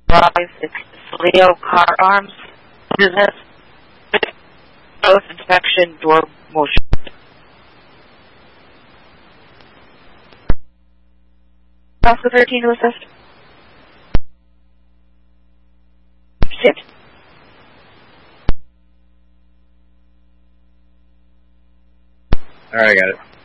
Drive, it's Leo Car Arms business, both inspection, door motion. Oscar 13 to assist. Sit. Alright, I got it.